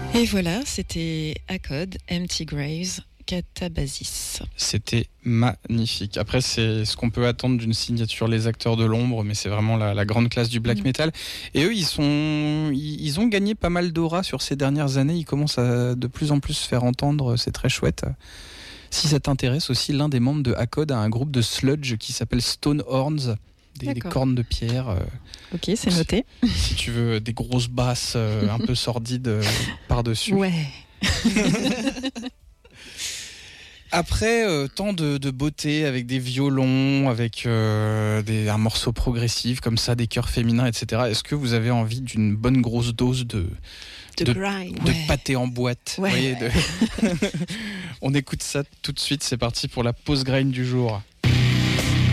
Et voilà, c'était Acode, Empty Graves, Catabasis. C'était magnifique. Après, c'est ce qu'on peut attendre d'une signature Les Acteurs de l'Ombre, mais c'est vraiment la grande classe du black metal. Et eux, ils ont gagné pas mal d'aura sur ces dernières années. Ils commencent à de plus en plus se faire entendre. C'est très chouette. Si ça t'intéresse aussi, l'un des membres de Acode a un groupe de sludge qui s'appelle Stone Horns. Des cornes de pierre. Ok, c'est noté. Si tu veux des grosses basses un peu sordides par-dessus. Ouais. Après tant de beauté avec des violons, avec un morceau progressif comme ça, des chœurs féminins, etc. Est-ce que vous avez envie d'une bonne grosse dose de grind, de pâté en boîte, ouais. Vous voyez, On écoute ça tout de suite, c'est parti pour la pause grind du jour.